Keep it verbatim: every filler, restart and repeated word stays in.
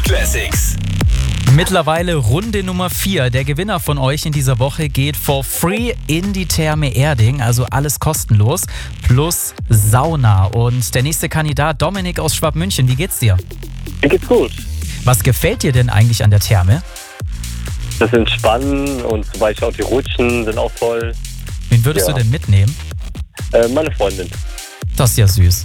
Energy Classics. Mittlerweile Runde Nummer vier. Der Gewinner von euch in dieser Woche geht for free in die Therme Erding, also alles kostenlos, plus Sauna. Und der nächste Kandidat, Dominik aus Schwabmünchen, wie geht's dir? Mir geht's gut. Was gefällt dir denn eigentlich an der Therme? Das Entspannen und zum Beispiel auch die Rutschen sind auch toll. Wen würdest Ja. du denn mitnehmen? Äh, meine Freundin. Das ist ja süß.